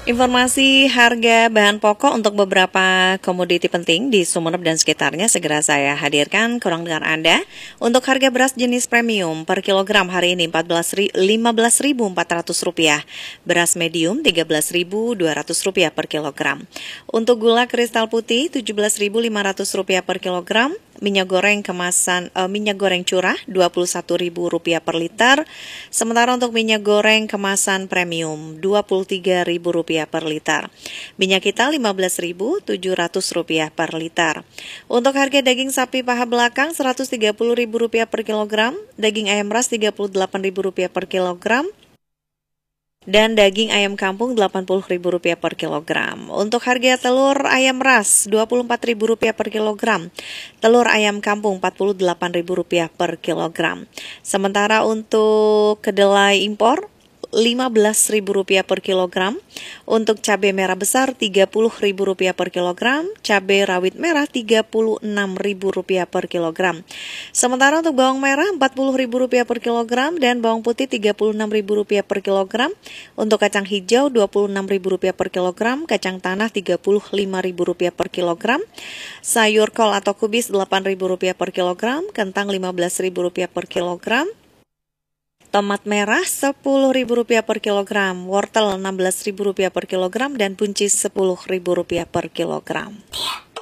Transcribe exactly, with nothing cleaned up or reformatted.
Informasi harga bahan pokok untuk beberapa komoditi penting di Sumeneb dan sekitarnya segera saya hadirkan ke ruang dengar Anda. Untuk harga beras jenis premium per kilogram hari ini lima belas ribu empat ratus rupiah, beras medium tiga belas ribu dua ratus rupiah per kilogram. Untuk gula kristal putih tujuh belas ribu lima ratus rupiah per kilogram, minyak goreng kemasan eh, minyak goreng curah dua puluh satu ribu rupiah per liter. Sementara untuk minyak goreng kemasan premium dua puluh tiga ribu rupiah per liter. Minyak kita lima belas ribu tujuh ratus rupiah per liter. Untuk harga daging sapi paha belakang seratus tiga puluh ribu rupiah per kilogram, daging ayam ras tiga puluh delapan ribu rupiah per kilogram, dan daging ayam kampung delapan puluh ribu rupiah per kilogram. Untuk harga telur ayam ras dua puluh empat ribu rupiah per kilogram, telur ayam kampung empat puluh delapan ribu rupiah per kilogram. Sementara untuk kedelai impor lima belas ribu rupiah per kilogram, untuk cabai merah besar tiga puluh ribu rupiah per kilogram, cabai rawit merah tiga puluh enam ribu rupiah per kilogram. Sementara untuk bawang merah empat puluh ribu rupiah per kilogram dan bawang putih tiga puluh enam ribu rupiah per kilogram. Untuk kacang hijau dua puluh enam ribu rupiah per kilogram, kacang tanah tiga puluh lima ribu rupiah per kilogram, sayur kol atau kubis delapan ribu rupiah per kilogram, kentang lima belas ribu rupiah per kilogram, tomat merah sepuluh ribu rupiah per kilogram, wortel enam belas ribu rupiah per kilogram, dan buncis sepuluh ribu rupiah per kilogram.